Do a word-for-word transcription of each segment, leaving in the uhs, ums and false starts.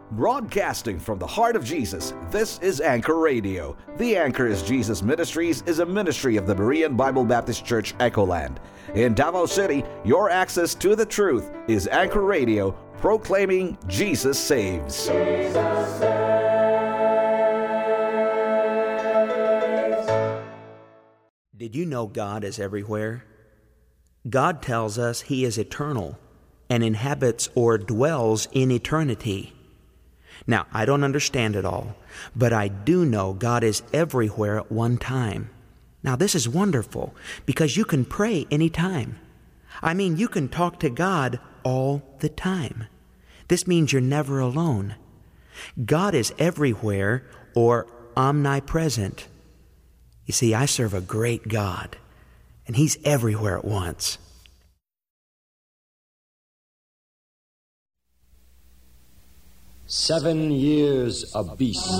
Broadcasting from the heart of Jesus, this is Anchor Radio. The Anchor is Jesus Ministries is a ministry of the Berean Bible Baptist Church, Echoland. In Davao City, your access to the truth is Anchor Radio, proclaiming Jesus saves. Jesus saves. Did you know God is everywhere? God tells us He is eternal and inhabits or dwells in eternity. Now, I don't understand it all, but I do know God is everywhere at one time. Now, this is wonderful because you can pray anytime. I mean, you can talk to God all the time. This means you're never alone. God is everywhere or omnipresent. You see, I serve a great God, and He's everywhere at once. Seven years a beast.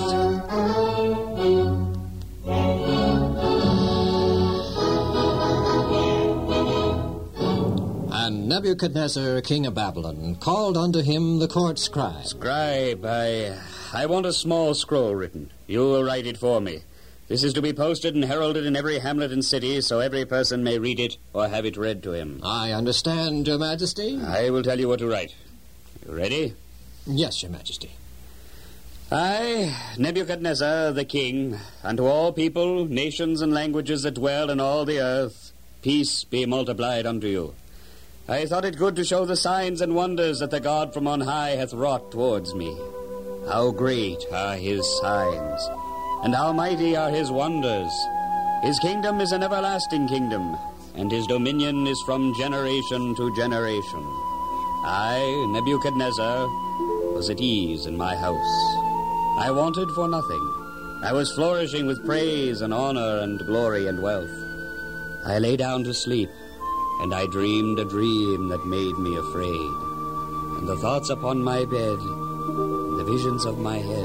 And Nebuchadnezzar, king of Babylon, called unto him the court scribe. Scribe, I, I want a small scroll written. You will write it for me. This is to be posted and heralded in every hamlet and city, so every person may read it or have it read to him. I understand, Your Majesty. I will tell you what to write. You ready? Yes, Your Majesty. I, Nebuchadnezzar, the king, unto all people, nations, and languages that dwell in all the earth, peace be multiplied unto you. I thought it good to show the signs and wonders that the God from on high hath wrought towards me. How great are his signs, and how mighty are his wonders. His kingdom is an everlasting kingdom, and his dominion is from generation to generation. I, Nebuchadnezzar, was at ease in my house. I wanted for nothing. I was flourishing with praise and honor and glory and wealth. I lay down to sleep, and I dreamed a dream that made me afraid. And the thoughts upon my bed, and the visions of my head,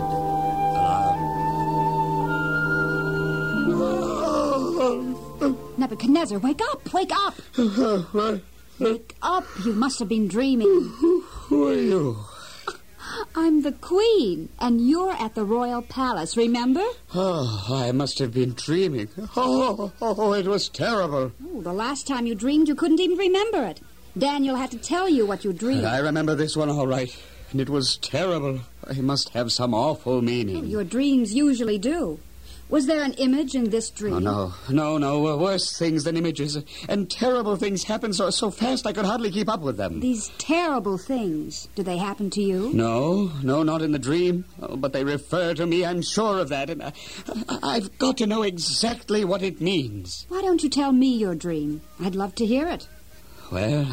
alarmed me. Nebuchadnezzar, wake up! Wake up! Wake up! You must have been dreaming. Who are you? I'm the Queen, and you're at the royal palace, remember? Oh, I must have been dreaming. Oh, oh, it was terrible. Oh, the last time you dreamed, you couldn't even remember it. Daniel had to tell you what you dreamed. I remember this one all right, and it was terrible. It must have some awful meaning. Oh, your dreams usually do. Was there an image in this dream? Oh, no, no, no. Worse things than images. And terrible things happen so, so fast I could hardly keep up with them. These terrible things, do they happen to you? No, no, not in the dream. Oh, but they refer to me, I'm sure of that. And I, I've got to know exactly what it means. Why don't you tell me your dream? I'd love to hear it. Well,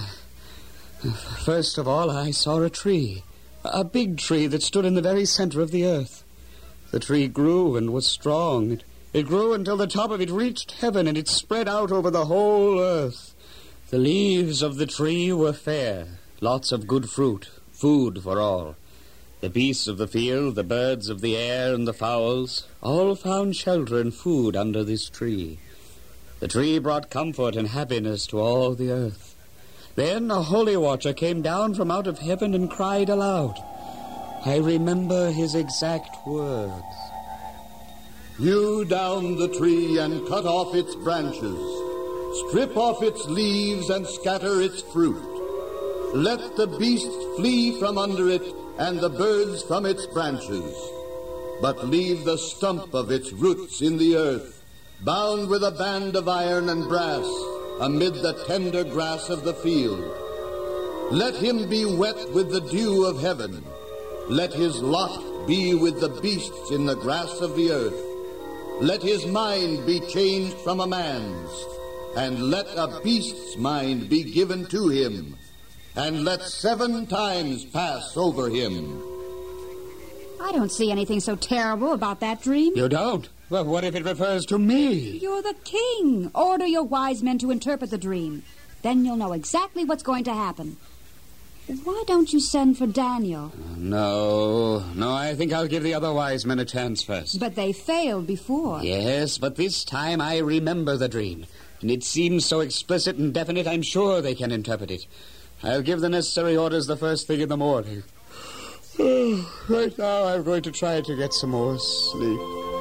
first of all, I saw a tree. A big tree that stood in the very center of the earth. The tree grew and was strong. It, it grew until the top of it reached heaven, and it spread out over the whole earth. The leaves of the tree were fair, lots of good fruit, food for all. The beasts of the field, the birds of the air, and the fowls, all found shelter and food under this tree. The tree brought comfort and happiness to all the earth. Then a holy watcher came down from out of heaven and cried aloud. I remember his exact words. Hew down the tree and cut off its branches. Strip off its leaves and scatter its fruit. Let the beasts flee from under it and the birds from its branches. But leave the stump of its roots in the earth, bound with a band of iron and brass, amid the tender grass of the field. Let him be wet with the dew of heaven. Let his lot be with the beasts in the grass of the earth. Let his mind be changed from a man's, and let a beast's mind be given to him, and let seven times pass over him. I don't see anything so terrible about that dream. You don't? Well, what if it refers to me? You're the king. Order your wise men to interpret the dream. Then you'll know exactly what's going to happen. Why don't you send for Daniel? No, no, I think I'll give the other wise men a chance first. But they failed before. Yes, but this time I remember the dream. And it seems so explicit and definite, I'm sure they can interpret it. I'll give the necessary orders the first thing in the morning. Oh, right now I'm going to try to get some more sleep.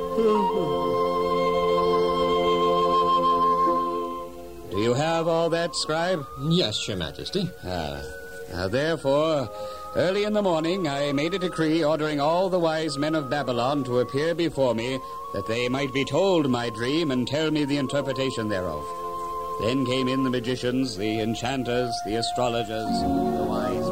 Do you have all that, scribe? Yes, Your Majesty. Ah, uh, therefore, early in the morning I made a decree ordering all the wise men of Babylon to appear before me, that they might be told my dream and tell me the interpretation thereof. Then came in the magicians, the enchanters, the astrologers, the wise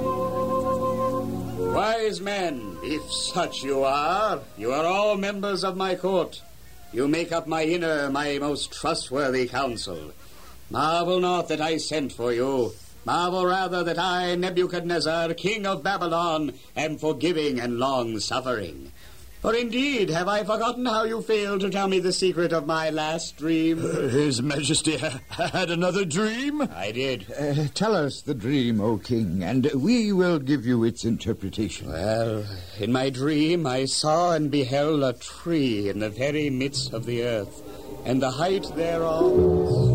men. Wise men, if such you are, you are all members of my court. You make up my inner, my most trustworthy counsel. Marvel not that I sent for you. Marvel rather that I, Nebuchadnezzar, king of Babylon, am forgiving and long-suffering. For indeed, have I forgotten how you failed to tell me the secret of my last dream? Uh, His Majesty ha- had another dream? I did. Uh, tell us the dream, O king, and we will give you its interpretation. Well, in my dream I saw and beheld a tree in the very midst of the earth, and the height thereof...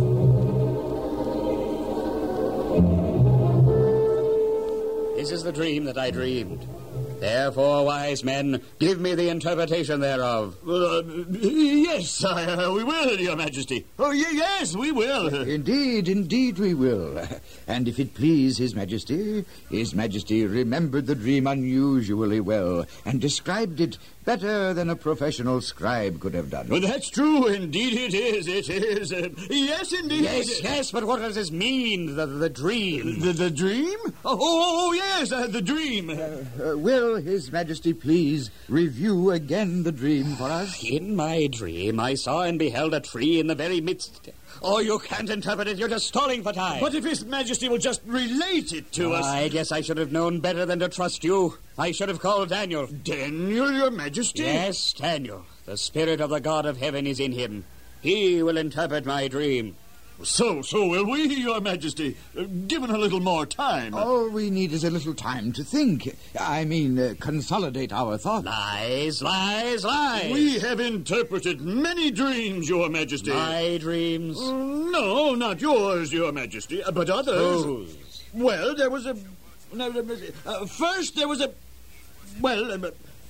This is the dream that I dreamed. Therefore, wise men, give me the interpretation thereof. Uh, yes, sire, we will, Your Majesty. Oh, y- yes, we will. Indeed, indeed we will. And if it please His Majesty, His Majesty remembered the dream unusually well and described it better than a professional scribe could have done. Well, that's true. Indeed it is. It is. Uh, yes, indeed. Yes, yes, but what does this mean, the, the dream? The, the dream? Oh, oh, oh yes, uh, the dream. Uh, uh, will His Majesty please review again the dream for us? In my dream, I saw and beheld a tree in the very midst... Oh, you can't interpret it. You're just stalling for time. But if His Majesty will just relate it to oh, us... I guess I should have known better than to trust you. I should have called Daniel. Daniel, Your Majesty? Yes, Daniel. The spirit of the God of heaven is in him. He will interpret my dream. So, so will we, Your Majesty. Uh, given a little more time. All we need is a little time to think. I mean, uh, consolidate our thoughts. Lies, lies, lies. We have interpreted many dreams, Your Majesty. My dreams? Uh, no, not yours, Your Majesty, uh, but others. Whose? Well, there was a... No, uh, first, there was a... Well... Uh,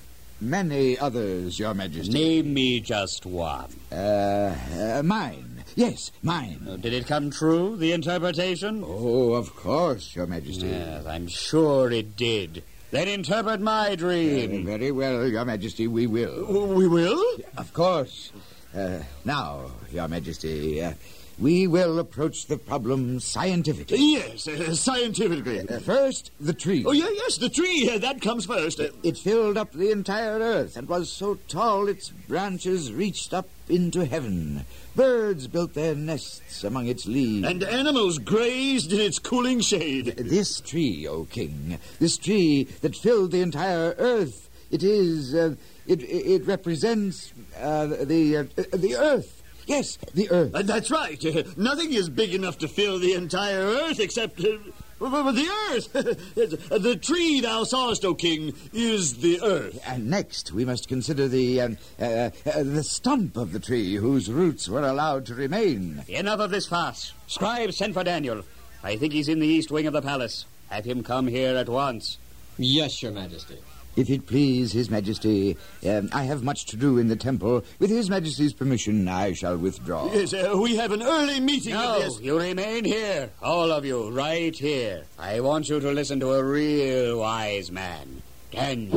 Many others, Your Majesty. Name me just one. Uh, uh, mine. Yes, mine. Uh, did it come true, the interpretation? Oh, of course, Your Majesty. Yes, I'm sure it did. Then interpret my dream. Uh, very well, Your Majesty, we will. We will? Of course. Uh, now, Your Majesty, uh, we will approach the problem scientifically. Yes, uh, scientifically. Uh, first, the tree. Oh, yeah, yes, the tree. Uh, that comes first. Uh, It filled up the entire earth and was so tall its branches reached up into heaven. Birds built their nests among its leaves. and animals grazed in its cooling shade. This tree, O king, this tree that filled the entire earth, it is, uh, it, it represents uh, the, uh, the earth. Yes, the earth. Uh, that's right. Uh, nothing is big enough to fill the entire earth except uh, the earth. The tree thou sawest, O king, is the earth. And next, we must consider the um, uh, uh, the stump of the tree whose roots were allowed to remain. Enough of this farce. Scribe, send for Daniel. I think he's in the east wing of the palace. Have him come here at once. Yes, Your Majesty. If it please His Majesty, um, I have much to do in the temple. With His Majesty's permission, I shall withdraw. Yes, uh, we have an early meeting. No, Yes. you remain here. All of you, right here. I want you to listen to a real wise man. Daniel.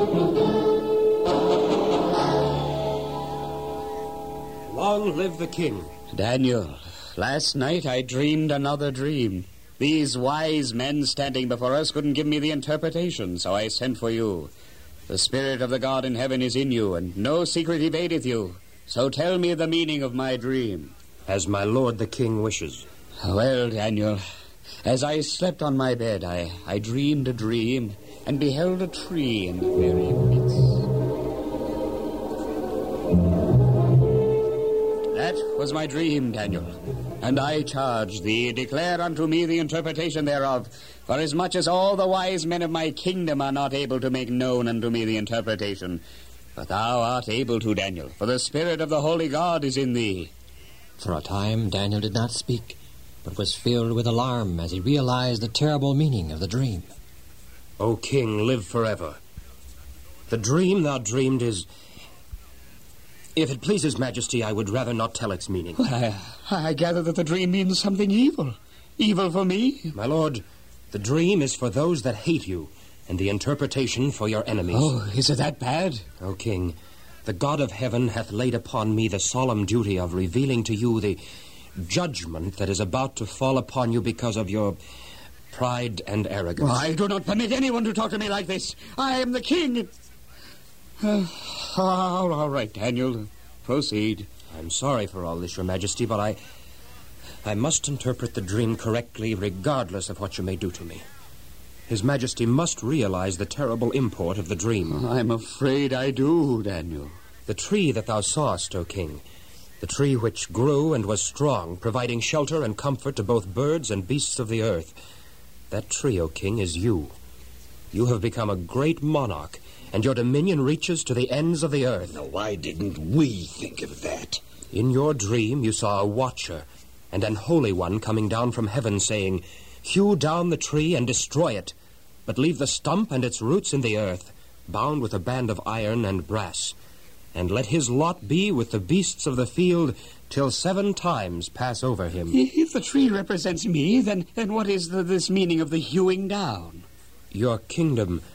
Long live the king. Daniel, last night I dreamed another dream. These wise men standing before us couldn't give me the interpretation, so I sent for you. The spirit of the God in heaven is in you, and no secret evadeth you. So tell me the meaning of my dream. As my lord the king wishes. Well, Daniel, as I slept on my bed, I, I dreamed a dream and beheld a tree in the very midst. That was my dream, Daniel. And I charge thee, declare unto me the interpretation thereof, for as much as all the wise men of my kingdom are not able to make known unto me the interpretation. But thou art able to, Daniel, for the spirit of the holy God is in thee. For a time, Daniel did not speak, but was filled with alarm as he realized the terrible meaning of the dream. O king, live forever. The dream thou dreamed is... If it pleases Majesty, I would rather not tell its meaning. Well, I, I gather that the dream means something evil. Evil for me? My lord, the dream is for those that hate you, and the interpretation for your enemies. Oh, is it that bad? O king, the God of heaven hath laid upon me the solemn duty of revealing to you the judgment that is about to fall upon you because of your pride and arrogance. Well, I do not permit anyone to talk to me like this. I am the king. Uh, all, all right, Daniel. Proceed. I'm sorry for all this, Your Majesty, but I... I must interpret the dream correctly regardless of what you may do to me. His Majesty must realize the terrible import of the dream. I'm afraid I do, Daniel. The tree that thou sawest, O king, the tree which grew and was strong, providing shelter and comfort to both birds and beasts of the earth, that tree, O king, is you. You have become a great monarch, and your dominion reaches to the ends of the earth. Now, why didn't we think of that? In your dream, you saw a watcher and an holy one coming down from heaven, saying, "Hew down the tree and destroy it, but leave the stump and its roots in the earth, bound with a band of iron and brass. And let his lot be with the beasts of the field till seven times pass over him." If the tree represents me, then, then what is the, this meaning of the hewing down? Your kingdom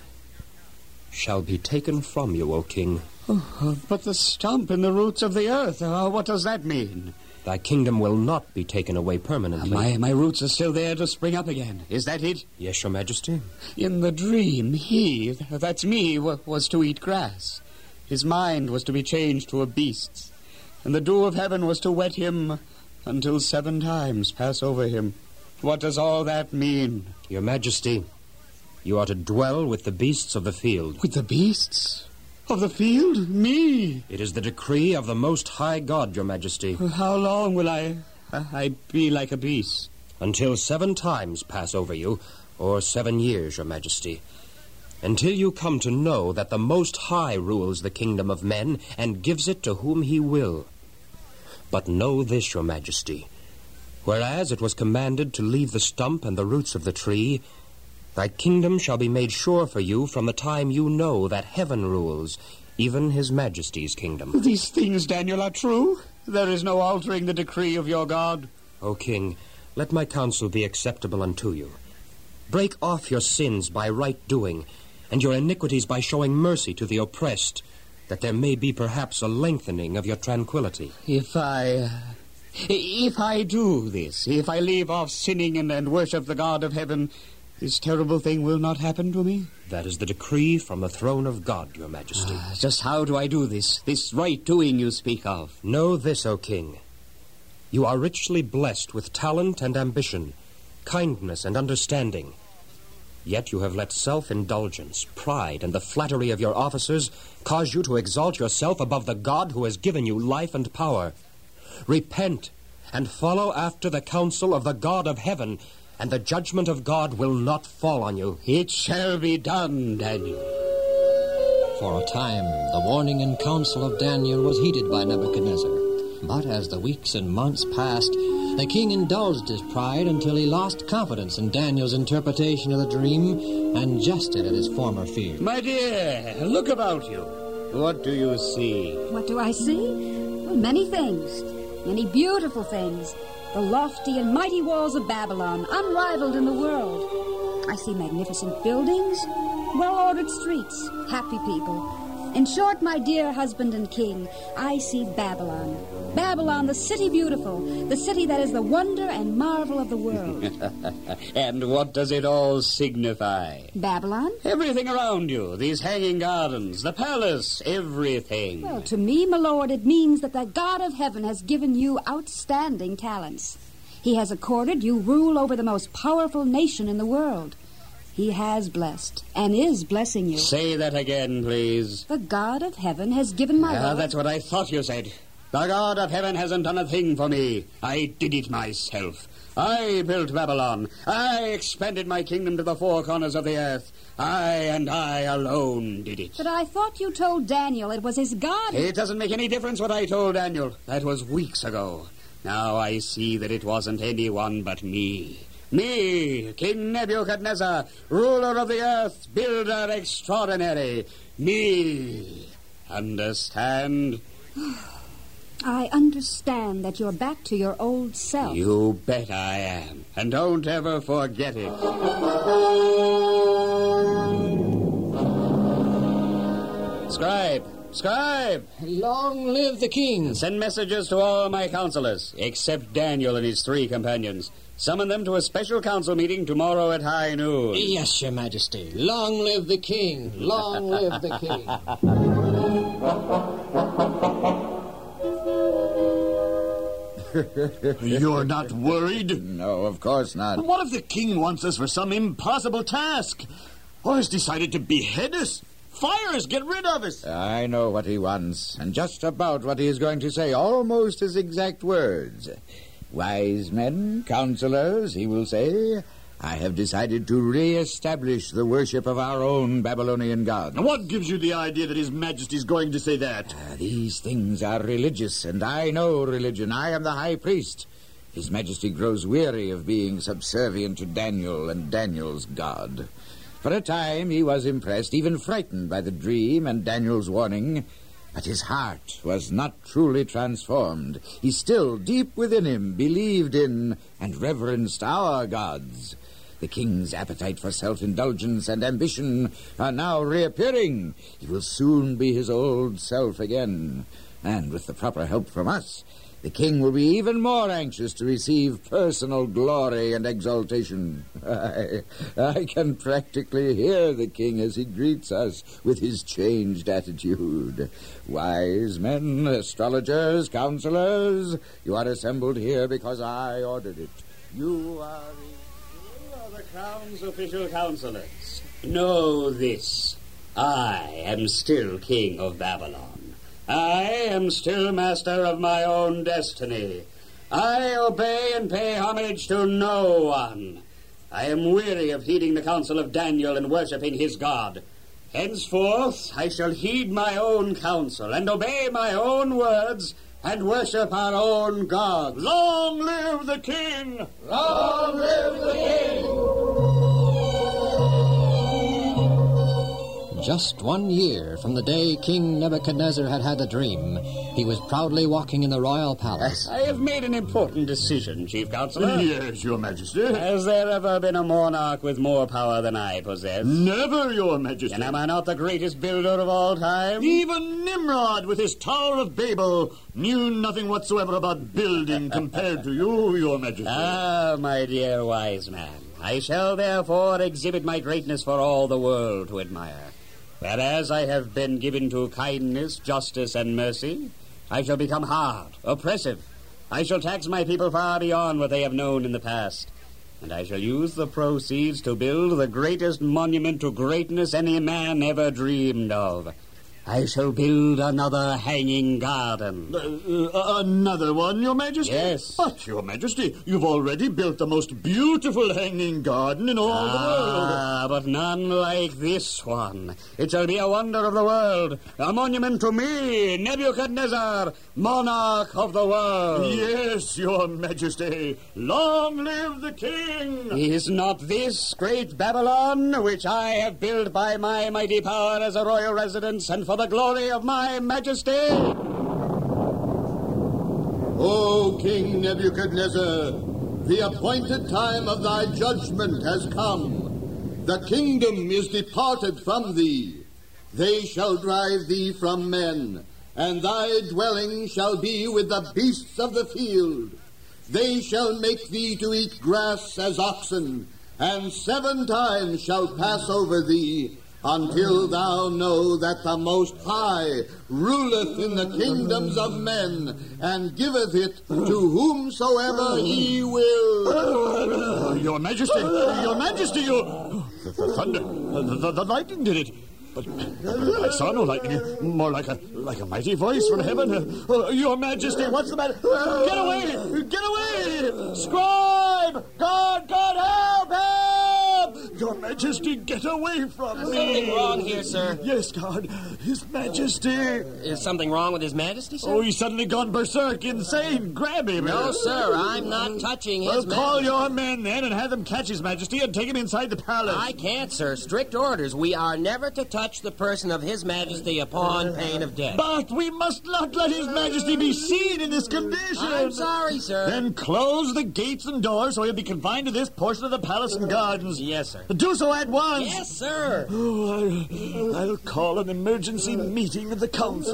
shall be taken from you, O king. Oh, but the stump and the roots of the earth, uh, what does that mean? Thy kingdom will not be taken away permanently. Uh, my, my roots are still there to spring up again. Is that it? Yes, Your Majesty. In the dream, he, that's me, w- was to eat grass. His mind was to be changed to a beast's, and the dew of heaven was to wet him until seven times pass over him. What does all that mean? Your Majesty, you are to dwell with the beasts of the field. With the beasts of the field? Me? It is the decree of the Most High God, Your Majesty. How long will I, I be like a beast? Until seven times pass over you, or seven years, Your Majesty. Until you come to know that the Most High rules the kingdom of men and gives it to whom he will. But know this, Your Majesty. Whereas it was commanded to leave the stump and the roots of the tree, thy kingdom shall be made sure for you from the time you know that heaven rules, even his Majesty's kingdom. These things, Daniel, are true. There is no altering the decree of your God. O king, let my counsel be acceptable unto you. Break off your sins by right doing, and your iniquities by showing mercy to the oppressed, that there may be perhaps a lengthening of your tranquility. If I... If I do this, if I leave off sinning and, and worship the God of heaven, this terrible thing will not happen to me? That is the decree from the throne of God, Your Majesty. Uh, just how do I do this, this right doing you speak of? Know this, O king. You are richly blessed with talent and ambition, kindness and understanding. Yet you have let self-indulgence, pride, and the flattery of your officers cause you to exalt yourself above the God who has given you life and power. Repent and follow after the counsel of the God of heaven, and the judgment of God will not fall on you. It shall be done, Daniel. For a time, the warning and counsel of Daniel was heeded by Nebuchadnezzar. But as the weeks and months passed, the king indulged his pride until he lost confidence in Daniel's interpretation of the dream and jested at his former fear. My dear, look about you. What do you see? What do I see? Well, many things. Many beautiful things. The lofty and mighty walls of Babylon, unrivaled in the world. I see magnificent buildings, well-ordered streets, happy people. In short, my dear husband and king, I see Babylon. Babylon, the city beautiful, the city that is the wonder and marvel of the world. And what does it all signify? Babylon? Everything around you, these hanging gardens, the palace, everything. Well, to me, my lord, it means that the God of heaven has given you outstanding talents. He has accorded you rule over the most powerful nation in the world. He has blessed, and is blessing you. Say that again, please. The God of heaven has given my Ah, lord... that's what I thought you said. The God of heaven hasn't done a thing for me. I did it myself. I built Babylon. I expanded my kingdom to the four corners of the earth. I and I alone did it. But I thought you told Daniel it was his God... It doesn't make any difference what I told Daniel. That was weeks ago. Now I see that it wasn't anyone but me. Me, King Nebuchadnezzar, ruler of the earth, builder extraordinary. Me. Understand? I understand that you're back to your old self. You bet I am. And don't ever forget it. Scribe, scribe! Long live the king! Send messages to all my counselors, except Daniel and his three companions. Summon them to a special council meeting tomorrow at high noon. Yes, your majesty. Long live the king! Long live the king! You're not worried? No, of course not. What if the king wants us for some impossible task? Or has decided to behead us? Fire us, get rid of us. I know what he wants, and just about what he is going to say, almost his exact words. Wise men, counselors, he will say, I have decided to re-establish the worship of our own Babylonian gods. And what gives you the idea that His Majesty's going to say that? Uh, these things are religious, and I know religion. I am the high priest. His Majesty grows weary of being subservient to Daniel and Daniel's God. For a time he was impressed, even frightened by the dream and Daniel's warning, but his heart was not truly transformed. He still, deep within him, believed in and reverenced our gods. The king's appetite for self-indulgence and ambition are now reappearing. He will soon be his old self again. And with the proper help from us, the king will be even more anxious to receive personal glory and exaltation. I, I can practically hear the king as he greets us with his changed attitude. Wise men, astrologers, counselors, you are assembled here because I ordered it. You are... You are the crown's official counselors. Know this. I am still king of Babylon. I am still master of my own destiny. I obey and pay homage to no one. I am weary of heeding the counsel of Daniel and worshipping his God. Henceforth, I shall heed my own counsel and obey my own words and worship our own gods. Long live the king! Long live the king! Just one year from the day King Nebuchadnezzar had had the dream, he was proudly walking in the royal palace. I have made an important decision, Chief Counselor. Yes, Your Majesty. Has there ever been a monarch with more power than I possess? Never, Your Majesty. And am I not the greatest builder of all time? Even Nimrod, with his Tower of Babel, knew nothing whatsoever about building compared to you, Your Majesty. Ah, my dear wise man. I shall therefore exhibit my greatness for all the world to admire. Whereas I have been given to kindness, justice, and mercy, I shall become hard, oppressive. I shall tax my people far beyond what they have known in the past. And I shall use the proceeds to build the greatest monument to greatness any man ever dreamed of. I shall build another hanging garden. Uh, uh, another one, Your Majesty? Yes. But, Your Majesty, you've already built the most beautiful hanging garden in all ah, the world. Ah, but none like this one. It shall be a wonder of the world, a monument to me, Nebuchadnezzar, monarch of the world. Yes, Your Majesty. Long live the king! Is not this great Babylon, which I have built by my mighty power as a royal residence and for the glory of my majesty? O King Nebuchadnezzar, the appointed time of thy judgment has come. The kingdom is departed from thee. They shall drive thee from men, and thy dwelling shall be with the beasts of the field. They shall make thee to eat grass as oxen, and seven times shall pass over thee, until thou know that the Most High ruleth in the kingdoms of men, and giveth it to whomsoever he will. Uh, your Majesty, Your Majesty, you... The, the thunder, the, the, the lightning did it. But, but I saw no lightning, more like a like a mighty voice from heaven. Uh, Your Majesty, what's the matter? Get away! Get away! Scribe! God, God, help! Help! Your Majesty, get away from Is me! something wrong here, sir? Yes, guard. His Majesty. Is something wrong with His Majesty, sir? Oh, he's suddenly gone berserk, insane. Grab him. No, sir, I'm not touching His Well, Majesty. call your men then and have them catch His Majesty and take him inside the palace. I can't, sir. Strict orders. We are never to touch the person of His Majesty upon pain of death. But we must not let His Majesty be seen in this condition. I'm sorry, sir. Then close the gates and doors so he'll be confined to this portion of the palace and gardens. Yes, sir. Do so at once. Yes, sir. Oh, I'll, I'll call an emergency meeting of the council.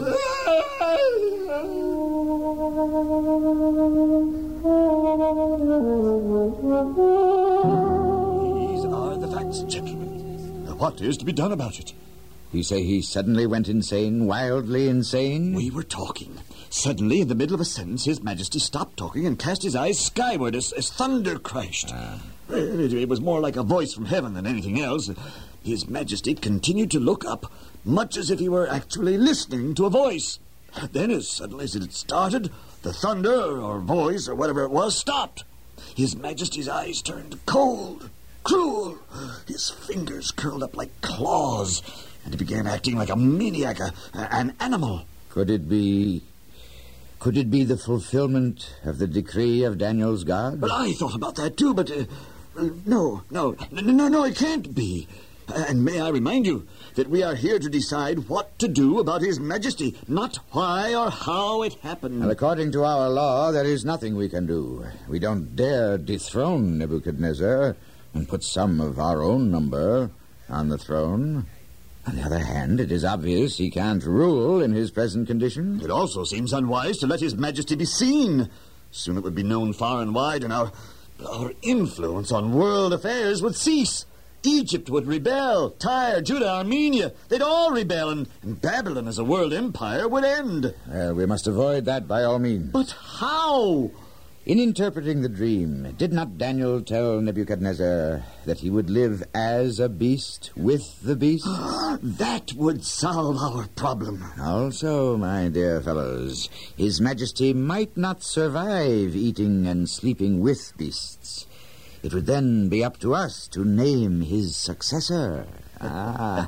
These are the facts, gentlemen. Now, what is to be done about it? You say he suddenly went insane, wildly insane? We were talking. Suddenly, in the middle of a sentence, His Majesty stopped talking and cast his eyes skyward as, as thunder crashed. Ah. It, it was more like a voice from heaven than anything else. His Majesty continued to look up, much as if he were actually listening to a voice. Then, as suddenly as it started, the thunder, or voice, or whatever it was, stopped. His Majesty's eyes turned cold, cruel. His fingers curled up like claws, and he began acting like a maniac, a, an animal. Could it be... Could it be the fulfillment of the decree of Daniel's God? Well, I thought about that, too, but... Uh, uh, no, no, no, no, no, it can't be. Uh, and may I remind you that we are here to decide what to do about His Majesty, not why or how it happened. And according to our law, there is nothing we can do. We don't dare dethrone Nebuchadnezzar and put some of our own number on the throne. On the other hand, it is obvious he can't rule in his present condition. It also seems unwise to let His Majesty be seen. Soon it would be known far and wide, and our, our influence on world affairs would cease. Egypt would rebel. Tyre, Judah, Armenia, they'd all rebel, and, and Babylon as a world empire would end. Well, we must avoid that by all means. But how? In interpreting the dream, did not Daniel tell Nebuchadnezzar that he would live as a beast with the beasts? That would solve our problem. Also, my dear fellows, His Majesty might not survive eating and sleeping with beasts. It would then be up to us to name his successor. Ah.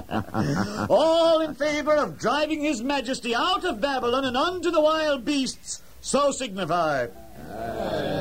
All in favor of driving His Majesty out of Babylon and unto the wild beasts, so signify.